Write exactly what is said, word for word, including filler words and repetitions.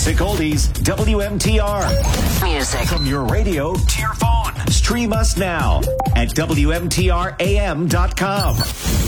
Classic Oldies, W M T R. Music. From your radio to your phone. Stream us now at W M T R A M dot com.